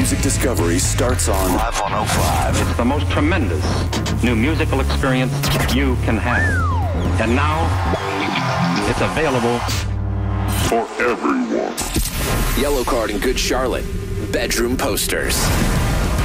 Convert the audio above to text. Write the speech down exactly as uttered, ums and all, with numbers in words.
music discovery starts on Live one oh five. It's the most tremendous new musical experience you can have. And now, it's available for everyone. Yellow Card and Good Charlotte. Bedroom Posters.